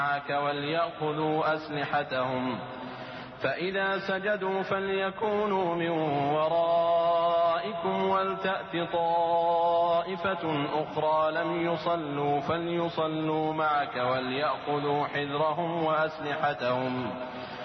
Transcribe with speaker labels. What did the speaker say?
Speaker 1: معك وليأخذوا أسلحتهم، فإذا سجدوا فليكونوا من ورائكم ولتأت طائفة أخرى لم يصلوا فليصلوا معك وليأخذوا حذرهم وأسلحتهم،